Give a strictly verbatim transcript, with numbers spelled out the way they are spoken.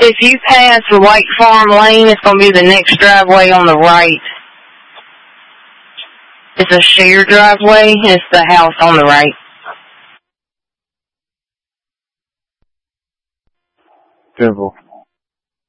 If you pass the White Farm Lane, it's going to be the next driveway on the right. It's a shared driveway. It's the house on the right. Simple.